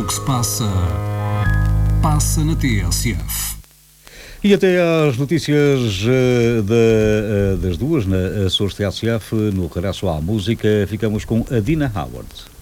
que se passa, passa na TSF. E até às notícias das duas na Source TSF, no regresso à música, ficamos com a Dina Howard.